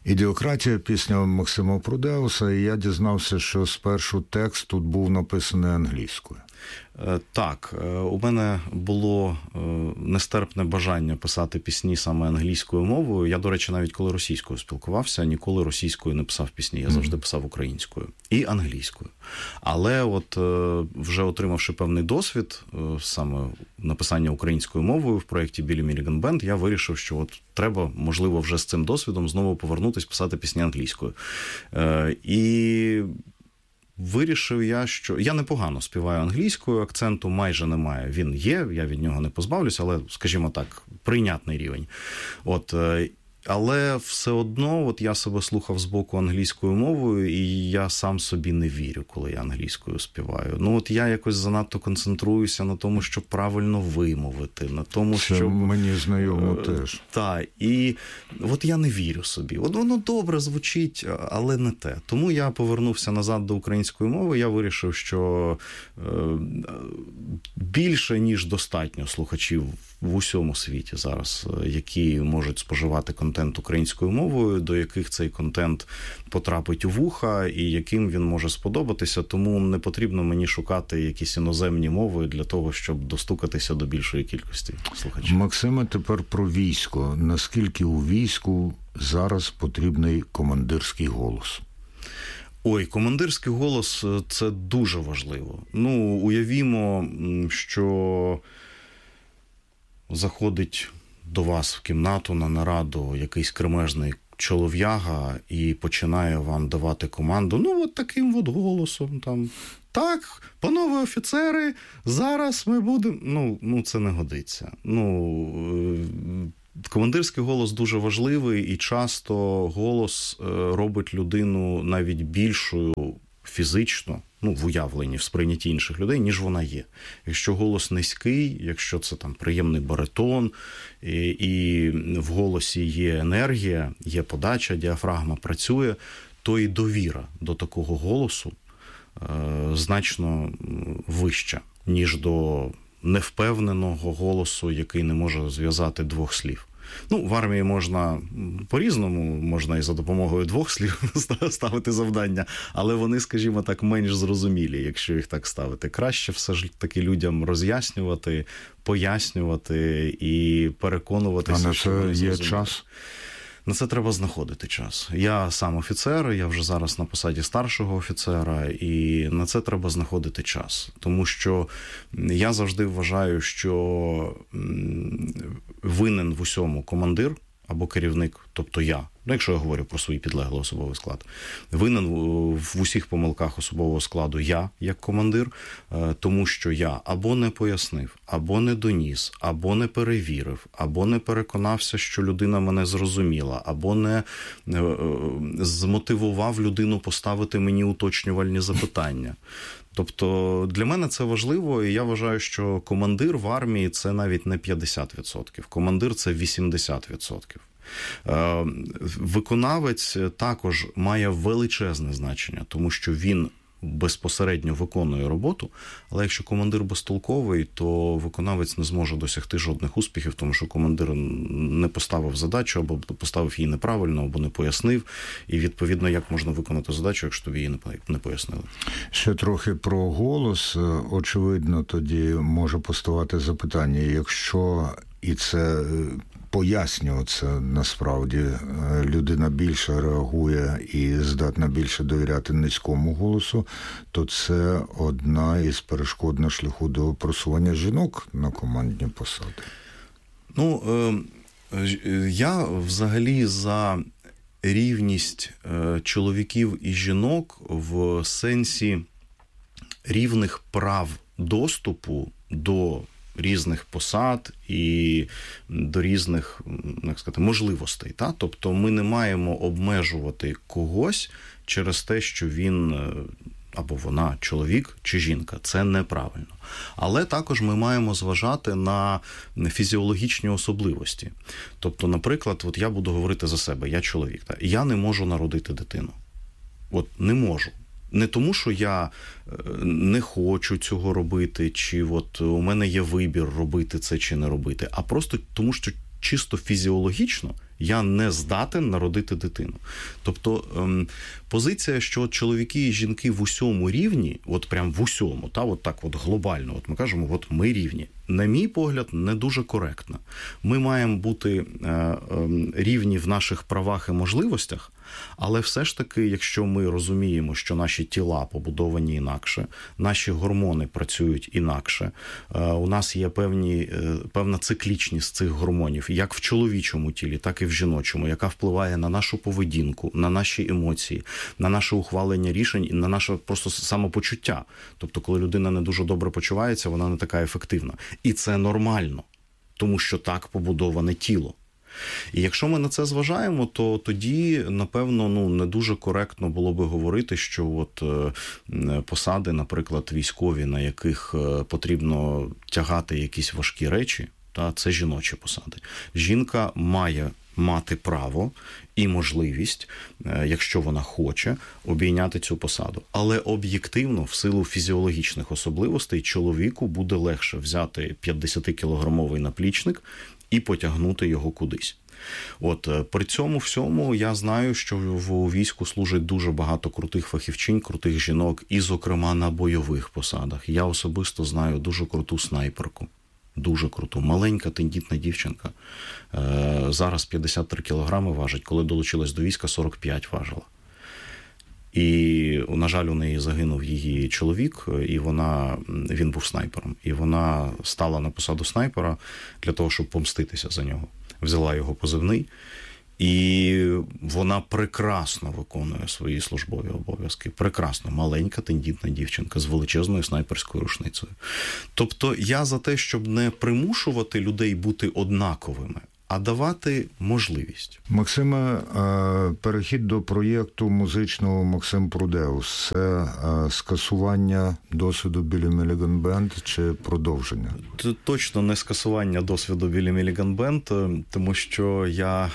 «Ідіократія» – пісня Максима Прудеуса, і я дізнався, що спершу текст тут був написаний англійською. Так, у мене було нестерпне бажання писати пісні саме англійською мовою. Я, до речі, навіть коли російською спілкувався, ніколи російською не писав пісні. Я завжди писав українською і англійською. Але от вже отримавши певний досвід саме написання українською мовою в проєкті Білі Міліган Бенд, я вирішив, що от треба, можливо, вже з цим досвідом знову повернутись писати пісні англійською. І вирішив я, що я непогано співаю англійською, акценту майже немає. Він є, я від нього не позбавлюсь, але, скажімо так, прийнятний рівень. Але все одно от я себе слухав з боку англійською мовою, і я сам собі не вірю, коли я англійською співаю. Ну от я якось занадто концентруюся на тому, щоб правильно вимовити, на тому, що... щоб... мені знайомо теж. Так, і от я не вірю собі. От воно добре звучить, але не те. Тому я повернувся назад до української мови, я вирішив, що більше, ніж достатньо слухачів в усьому світі зараз, які можуть споживати контент українською мовою, до яких цей контент потрапить у вуха і яким він може сподобатися, тому не потрібно мені шукати якісь іноземні мови для того, щоб достукатися до більшої кількості слухачів. Максиме, тепер про військо. Наскільки у війську зараз потрібний командирський голос? Ой, командирський голос – це дуже важливо. Ну, уявімо, що заходить до вас в кімнату на нараду якийсь кремезний чолов'яга і починає вам давати команду, ну, от таким от голосом, там, так, панове офіцери, зараз ми будемо... Ну, це не годиться. Командирський голос дуже важливий, і часто голос робить людину навіть більшою фізично, в уявленні, в сприйнятті інших людей, ніж вона є. Якщо голос низький, якщо це там приємний баритон, і в голосі є енергія, є подача, діафрагма працює, то і довіра до такого голосу значно вища, ніж до невпевненого голосу, який не може зв'язати двох слів. В армії можна по-різному, можна і за допомогою двох слів ставити завдання, але вони, скажімо так, менш зрозумілі, якщо їх так ставити. Краще все ж таки людям роз'яснювати, пояснювати і переконуватися, що вони зрозуміли. А на це є час? На це треба знаходити час. Я сам офіцер, я вже зараз на посаді старшого офіцера, і на це треба знаходити час. Тому що я завжди вважаю, що винен в усьому командир або керівник, тобто я, якщо я говорю про свій підлеглий особовий склад, винен в усіх помилках особового складу я, як командир, тому що я або не пояснив, або не доніс, або не перевірив, або не переконався, що людина мене зрозуміла, або не змотивував людину поставити мені уточнювальні запитання. Тобто для мене це важливо, і я вважаю, що командир в армії – це навіть не 50%. Командир – це 80%. Виконавець також має величезне значення, тому що він безпосередньо виконує роботу, але якщо командир безтолковий, то виконавець не зможе досягти жодних успіхів, тому що командир не поставив задачу, або поставив її неправильно, або не пояснив, і відповідно, як можна виконати задачу, якщо тобі її не пояснили. Ще трохи про голос. Очевидно, тоді може поставати запитання, якщо і це пояснюється, насправді, людина більше реагує і здатна більше довіряти низькому голосу, то це одна із перешкод на шляху до просування жінок на командні посади. Я взагалі за рівність чоловіків і жінок в сенсі рівних прав доступу до різних посад і до різних, як сказати, можливостей. Тобто ми не маємо обмежувати когось через те, що він або вона чоловік чи жінка. Це неправильно. Але також ми маємо зважати на фізіологічні особливості. Тобто, наприклад, от я буду говорити за себе, я чоловік. Я не можу народити дитину. От не можу. Не тому, що я не хочу цього робити, чи от у мене є вибір робити це чи не робити, а просто тому, що чисто фізіологічно Я не здатен народити дитину. Тобто позиція, що чоловіки і жінки в усьому рівні, от прям в усьому, от так от глобально, от ми кажемо, от ми рівні. На мій погляд, не дуже коректна. Ми маємо бути рівні в наших правах і можливостях, але все ж таки, якщо ми розуміємо, що наші тіла побудовані інакше, наші гормони працюють інакше, у нас є певна циклічність цих гормонів, як в чоловічому тілі, так і в жіночому, яка впливає на нашу поведінку, на наші емоції, на наше ухвалення рішень і на наше просто самопочуття. Тобто, коли людина не дуже добре почувається, вона не така ефективна. І це нормально, тому що так побудоване тіло. І якщо ми на це зважаємо, то тоді, напевно, не дуже коректно було би говорити, що от посади, наприклад, військові, на яких потрібно тягати якісь важкі речі, це жіночі посади. Жінка має мати право і можливість, якщо вона хоче, обійняти цю посаду. Але об'єктивно, в силу фізіологічних особливостей, чоловіку буде легше взяти 50-кілограмовий наплічник і потягнути його кудись. От при цьому всьому я знаю, що в війську служить дуже багато крутих фахівчинь, крутих жінок, і, зокрема, на бойових посадах. Я особисто знаю дуже круту снайперку. Дуже круту. Маленька, тендітна дівчинка. Зараз 53 кілограми важить. Коли долучилась до війська, 45 важила. І, на жаль, у неї загинув її чоловік, і він був снайпером. І вона стала на посаду снайпера для того, щоб помститися за нього. Взяла його позивний, і вона прекрасно виконує свої службові обов'язки. Прекрасно. Маленька, тендітна дівчинка з величезною снайперською рушницею. Тобто я за те, щоб не примушувати людей бути однаковими, а давати можливість. Максиме, перехід до проєкту музичного «Максим Прудеус» – це скасування досвіду Біллі Міліган Бенд чи продовження? Це точно не скасування досвіду Біллі Міліган Бенд, тому що я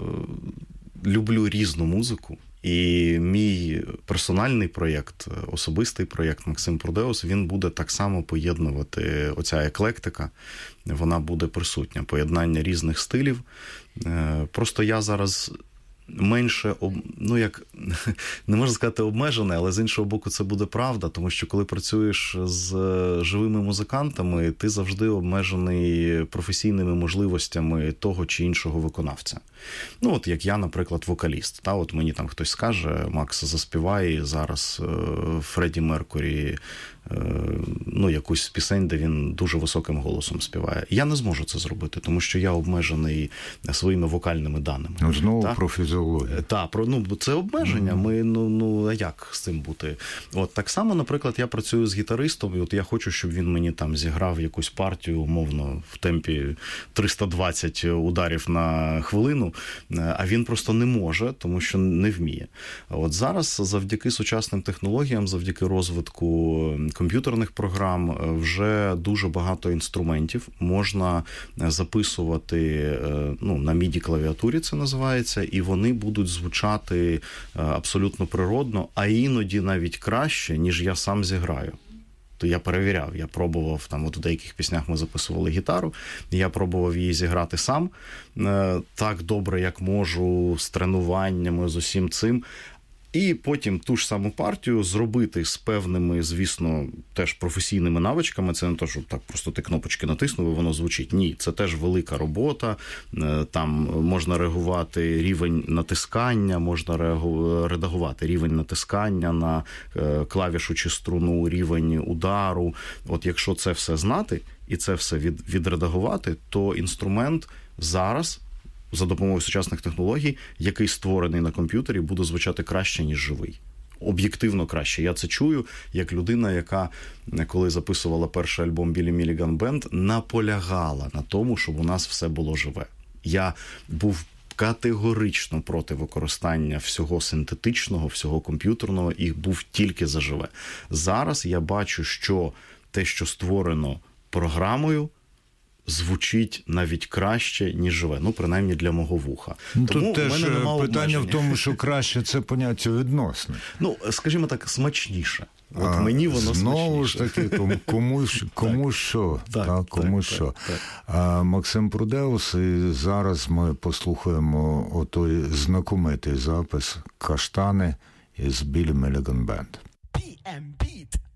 люблю різну музику. І мій персональний проєкт, особистий проєкт «Максим Прудеус», він буде так само поєднувати оця еклектика, вона буде присутня, поєднання різних стилів. Просто я зараз менше, не можна сказати обмежений, але з іншого боку це буде правда, тому що коли працюєш з живими музикантами, ти завжди обмежений професійними можливостями того чи іншого виконавця. От як я, наприклад, вокаліст. От мені там хтось скаже, Макс, заспівай зараз Фредді Меркурі якусь з пісень, де він дуже високим голосом співає. Я не зможу це зробити, тому що я обмежений своїми вокальними даними. Знову про фізіологію. Так, це обмеження. А як з цим бути? От так само, наприклад, я працюю з гітаристом, і от я хочу, щоб він мені там зіграв якусь партію, умовно, в темпі 320 ударів на хвилину, а він просто не може, тому що не вміє. От зараз завдяки сучасним технологіям, завдяки розвитку комп'ютерних програм вже дуже багато інструментів можна записувати на MIDI-клавіатурі, це називається, і вони будуть звучати абсолютно природно, а іноді навіть краще, ніж я сам зіграю. То я перевіряв, я пробував, в деяких піснях ми записували гітару, я пробував її зіграти сам так добре, як можу, з тренуваннями, з усім цим. І потім ту ж саму партію зробити з певними, звісно, теж професійними навичками. Це не те, що так просто ти кнопочки натиснув і воно звучить. Ні, це теж велика робота. Там можна реагувати рівень натискання, можна редагувати рівень натискання на клавішу чи струну, рівень удару. От якщо це все знати і це все відредагувати, то інструмент зараз за допомогою сучасних технологій, який створений на комп'ютері, буде звучати краще, ніж живий. Об'єктивно краще. Я це чую, як людина, яка, коли записувала перший альбом Біллі Міліган Бенд, наполягала на тому, щоб у нас все було живе. Я був категорично проти використання всього синтетичного, всього комп'ютерного, і був тільки за живе. Зараз я бачу, що те, що створено програмою, звучить навіть краще, ніж живе. Ну, принаймні для мого вуха. Ну, тому тут теж питання обмеження в тому, що краще це поняття відносне. Ну, скажімо так, смачніше. От мені воно смачніше. Знову ж таки, кому що. Максим Прудеус, і зараз ми послухаємо отой знакомитий запис «Каштани» із Білі Міліган Бенд. PM Beat.